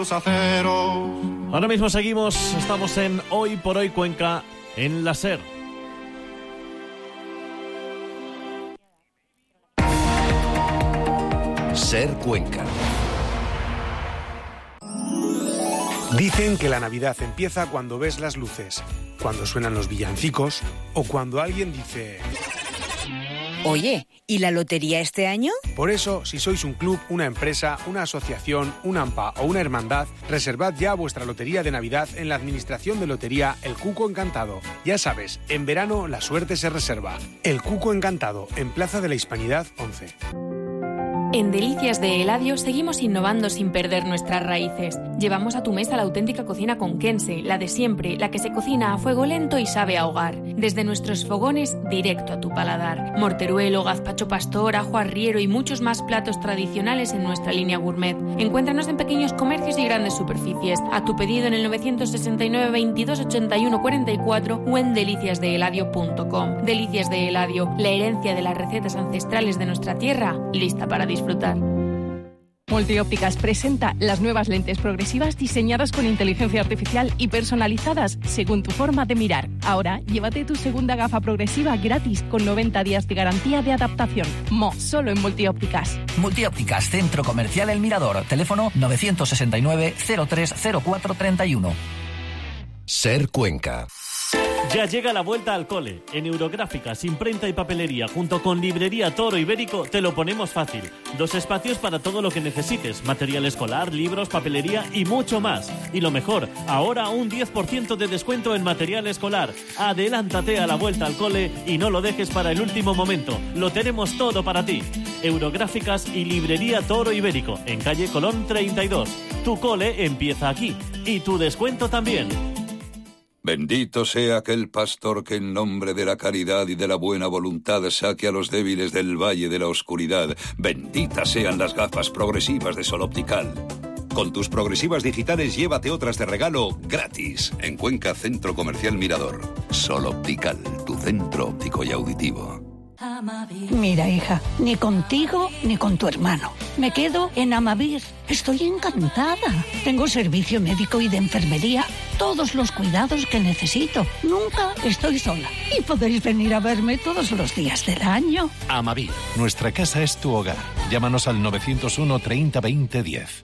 Ahora mismo estamos en Hoy por Hoy Cuenca, en la SER. SER Cuenca. Dicen que la Navidad empieza cuando ves las luces, cuando suenan los villancicos o cuando alguien dice... Oye, ¿y la lotería este año? Por eso, si sois un club, una empresa, una asociación, un AMPA o una hermandad, reservad ya vuestra lotería de Navidad en la Administración de Lotería El Cuco Encantado. Ya sabes, en verano la suerte se reserva. El Cuco Encantado, en Plaza de la Hispanidad 11. En Delicias de Eladio seguimos innovando sin perder nuestras raíces. Llevamos a tu mesa la auténtica cocina conquense, la de siempre, la que se cocina a fuego lento y sabe a hogar. Desde nuestros fogones, directo a tu paladar. Morteruelo, gazpacho pastor, ajo arriero y muchos más platos tradicionales en nuestra línea gourmet. Encuéntranos en pequeños comercios y grandes superficies. A tu pedido en el 969 22 81 44 o en deliciasdeeladio.com. Delicias de Eladio, la herencia de las recetas ancestrales de nuestra tierra, lista para disfrutar. Multiópticas presenta las nuevas lentes progresivas diseñadas con inteligencia artificial y personalizadas según tu forma de mirar. Ahora, llévate tu segunda gafa progresiva gratis con 90 días de garantía de adaptación. Solo en Multiópticas. Multiópticas, Centro Comercial El Mirador. Teléfono 969 030431. SER Cuenca. Ya llega la vuelta al cole. En Eurográficas, Imprenta y Papelería, junto con Librería Toro Ibérico, te lo ponemos fácil. 2 espacios para todo lo que necesites. Material escolar, libros, papelería y mucho más. Y lo mejor, ahora un 10% de descuento en material escolar. Adelántate a la vuelta al cole y no lo dejes para el último momento. Lo tenemos todo para ti. Eurográficas y Librería Toro Ibérico, en calle Colón 32. Tu cole empieza aquí. Y tu descuento también. Bendito sea aquel pastor que en nombre de la caridad y de la buena voluntad saque a los débiles del valle de la oscuridad. Benditas sean las gafas progresivas de Sol Optical. Con tus progresivas digitales llévate otras de regalo gratis. En Cuenca, Centro Comercial Mirador. Sol Optical, tu centro óptico y auditivo. Mira, hija, ni contigo ni con tu hermano. Me quedo en Amavir. Estoy encantada. Tengo servicio médico y de enfermería, todos los cuidados que necesito. Nunca estoy sola. Y podéis venir a verme todos los días del año. Amavir, nuestra casa es tu hogar. Llámanos al 901 30 20 10.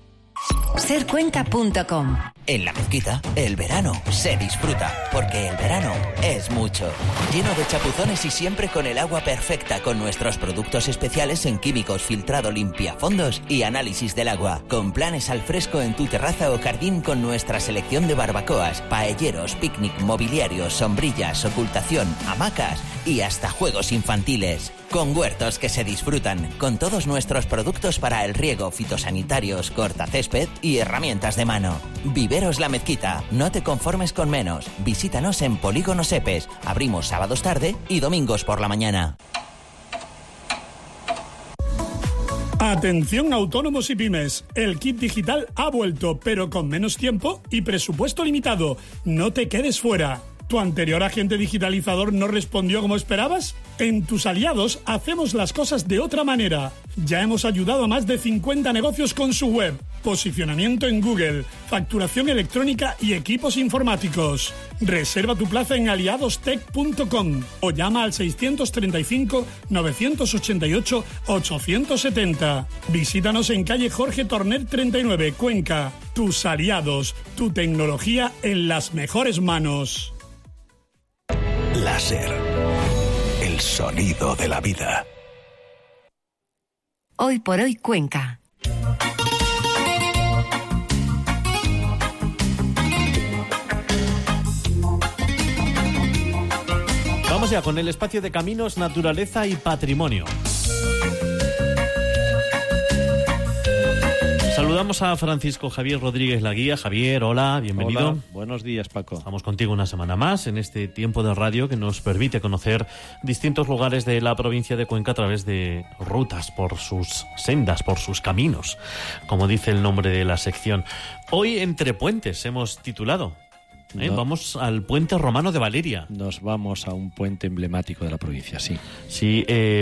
Sercuenca.com. En La Mezquita, el verano se disfruta, porque el verano es mucho. Lleno de chapuzones y siempre con el agua perfecta, con nuestros productos especiales en químicos, filtrado, limpiafondos y análisis del agua. Con planes al fresco en tu terraza o jardín con nuestra selección de barbacoas, paelleros, picnic, mobiliarios, sombrillas, ocultación, hamacas y hasta juegos infantiles. Con huertos que se disfrutan, con todos nuestros productos para el riego, fitosanitarios, cortacésped y herramientas de mano. Viveros La Mezquita, no te conformes con menos. Visítanos en Polígono Sepes. Abrimos sábados tarde y domingos por la mañana. Atención autónomos y pymes, el kit digital ha vuelto, pero con menos tiempo y presupuesto limitado. No te quedes fuera. ¿Tu anterior agente digitalizador no respondió como esperabas? En Tus Aliados hacemos las cosas de otra manera. Ya hemos ayudado a más de 50 negocios con su web, posicionamiento en Google, facturación electrónica y equipos informáticos. Reserva tu plaza en aliadostech.com o llama al 635 988 870. Visítanos en calle Jorge Torner 39, Cuenca. Tus Aliados, tu tecnología en las mejores manos. Láser, el sonido de la vida. Hoy por Hoy Cuenca. Vamos ya con el espacio de caminos, naturaleza y patrimonio. Saludamos a Francisco Javier Rodríguez Laguía. Javier, hola, bienvenido. Hola, buenos días, Paco. Estamos contigo una semana más en este tiempo de radio que nos permite conocer distintos lugares de la provincia de Cuenca a través de rutas, por sus sendas, por sus caminos, como dice el nombre de la sección. Hoy Entre Puentes hemos titulado. Vamos al puente romano de Valeria. Nos vamos a un puente emblemático de la provincia, sí. Sí,